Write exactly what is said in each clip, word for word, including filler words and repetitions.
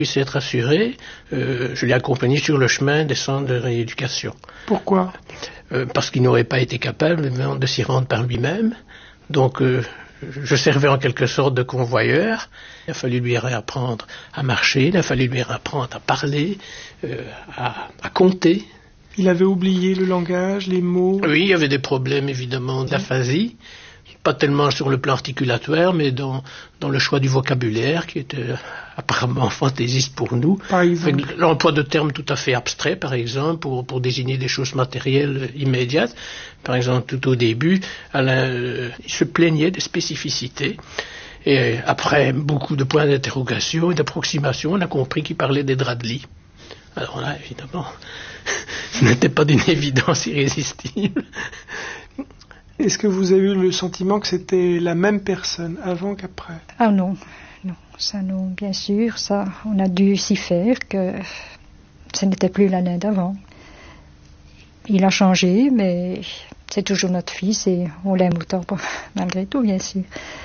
Il s'est rassuré, euh, je l'ai accompagné sur le chemin des centres de rééducation. Pourquoi ? euh, Parce qu'il n'aurait pas été capable de, de s'y rendre par lui-même. Donc euh, je servais en quelque sorte de convoyeur. Il a fallu lui réapprendre à marcher, il a fallu lui réapprendre à parler, euh, à, à compter. Il avait oublié le langage, les mots. Oui, il y avait des problèmes évidemment d'aphasie. Pas tellement sur le plan articulatoire, mais dans, dans le choix du vocabulaire, qui était apparemment fantaisiste pour nous. Par exemple. Avec l'emploi de termes tout à fait abstraits, par exemple, pour, pour désigner des choses matérielles immédiates. Par exemple, tout au début, Alain, euh, il se plaignait des spécificités. Et après beaucoup de points d'interrogation et d'approximation, on a compris qu'il parlait des draps de lit. Alors là, évidemment, ce n'était pas d'une évidence irrésistible. Est-ce que vous avez eu le sentiment que c'était la même personne avant qu'après ? Ah non, non, ça non, bien sûr, ça, on a dû s'y faire que ce n'était plus l'Alain d'avant. Il a changé, mais c'est toujours notre fils et on l'aime autant, malgré tout, bien sûr.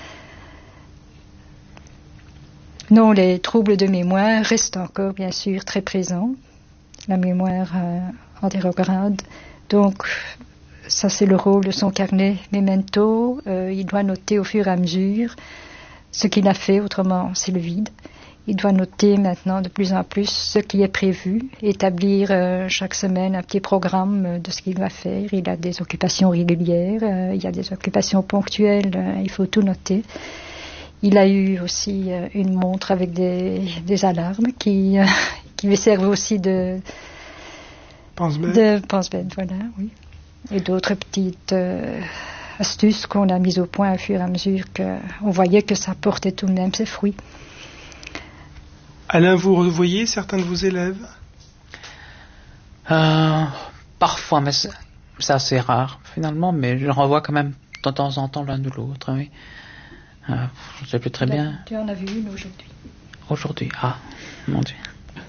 Non, les troubles de mémoire restent encore, bien sûr, très présents. La mémoire euh, antérograde, donc... Ça, c'est le rôle de son carnet Memento. Euh, il doit noter au fur et à mesure ce qu'il a fait, autrement, c'est le vide. Il doit noter maintenant de plus en plus ce qui est prévu, établir euh, chaque semaine un petit programme de ce qu'il va faire. Il a des occupations régulières, euh, il y a des occupations ponctuelles, euh, il faut tout noter. Il a eu aussi euh, une montre avec des, des alarmes qui, euh, qui lui servent aussi de... Pense-bête. De pense-bête, voilà, oui. Et d'autres petites euh, astuces qu'on a mises au point au fur et à mesure qu'on voyait que ça portait tout de même ses fruits. Alain, vous revoyez certains de vos élèves ? euh, Parfois, mais c'est, c'est assez rare finalement, mais je revois quand même de temps en temps l'un ou l'autre, oui. Euh, je ne sais plus très bien. Tu en as vu une aujourd'hui ? Aujourd'hui, ah, mon Dieu.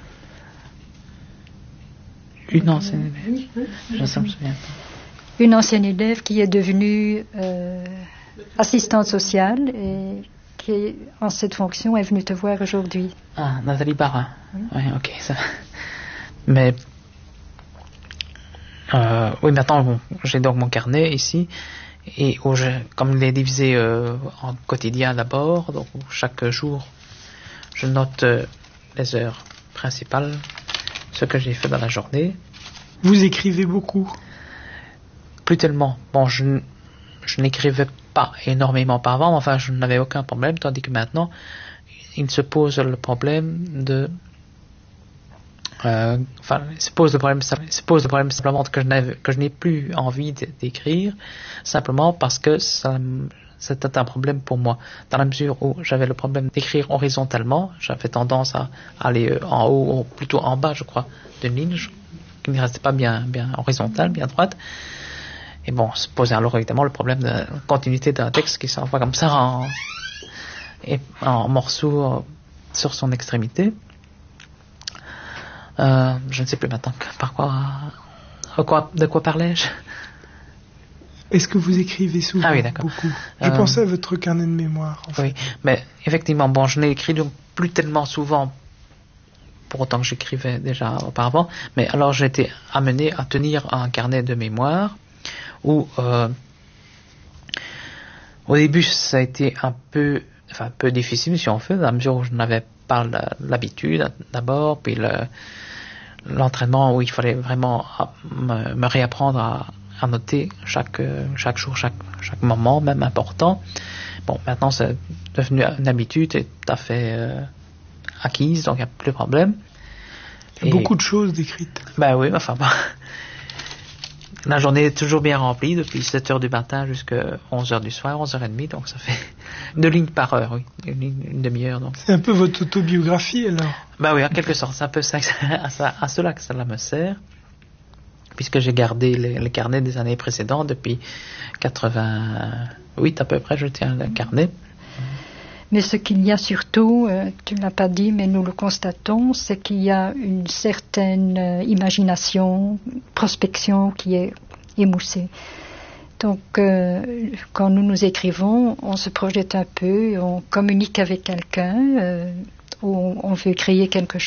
Une ancienne élève. Oui, oui. Je ne me souviens pas. Une ancienne élève qui est devenue euh, assistante sociale et qui, en cette fonction, est venue te voir aujourd'hui. Ah, Nathalie Barra. Oui, oui, ok. Ça... Mais, euh, oui, maintenant, bon, j'ai donc mon carnet ici, et où je, comme il est divisé euh, en quotidien d'abord, donc chaque jour, je note euh, les heures principales, ce que j'ai fait dans la journée. Vous écrivez beaucoup ? Plus tellement. Bon, je, je n'écrivais pas énormément par avant, mais enfin, je n'avais aucun problème, tandis que maintenant, il se pose le problème de... Euh, enfin, il se pose le problème, il se pose le problème simplement que je, n'avais, que je n'ai plus envie d'écrire, simplement parce que ça, c'était un problème pour moi. Dans la mesure où j'avais le problème d'écrire horizontalement, j'avais tendance à aller en haut, ou plutôt en bas, je crois, d'une ligne, qui ne restait pas bien, bien horizontale, bien droite. Et bon, se posait alors évidemment le problème de continuité d'un texte qui s'envoie comme ça en, et, en morceaux sur son extrémité. Euh, je ne sais plus maintenant par quoi, quoi de quoi parlais-je. Est-ce que vous écrivez souvent ? Ah oui, d'accord. Beaucoup. Je euh, pensais à votre carnet de mémoire. En fait. Oui, mais effectivement, bon, je n'ai écrit donc plus tellement souvent, pour autant que j'écrivais déjà auparavant, mais alors j'ai été amené à tenir un carnet de mémoire où euh, au début ça a été un peu, enfin un peu difficile si on veut, dans la mesure où je n'avais pas l'habitude d'abord, puis le, l'entraînement où il fallait vraiment me, me réapprendre à, à noter chaque, chaque jour, chaque, chaque moment, même important. Bon, maintenant c'est devenu une habitude et tout à fait euh, acquise, donc il n'y a plus de problème. Il y a et, beaucoup de choses décrites. Ben oui, enfin bon. La journée est toujours bien remplie, depuis sept heures du matin jusqu'à onze heures du soir, onze heures trente, donc ça fait deux lignes par heure, oui, une, ligne, une demi-heure. Donc. C'est un peu votre autobiographie, alors ? Ben oui, en quelque sorte, c'est un peu ça, à, ça, à cela que cela me sert, puisque j'ai gardé les, les carnets des années précédentes, depuis quatre-vingt-huit à peu près, je tiens le carnet. Mais ce qu'il y a surtout, euh, tu ne l'as pas dit, mais nous le constatons, c'est qu'il y a une certaine euh, imagination, prospection qui est émoussée. Donc, euh, quand nous nous écrivons, on se projette un peu, on communique avec quelqu'un, euh, où on veut créer quelque